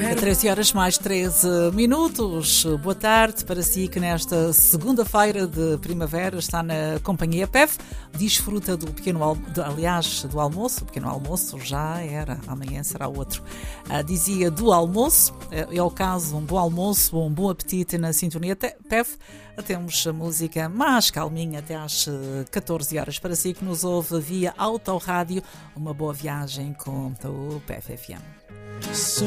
13 horas mais 13 minutos. Boa tarde para si que nesta segunda-feira de primavera está na companhia PEV. Desfruta do do almoço. O pequeno almoço já era, amanhã será outro. Dizia do almoço, é o caso, um bom almoço, um bom apetite na sintonia PEV. Temos a música mais calminha até às 14 horas para si que nos ouve via Autorádio. Uma boa viagem com o PEV FM.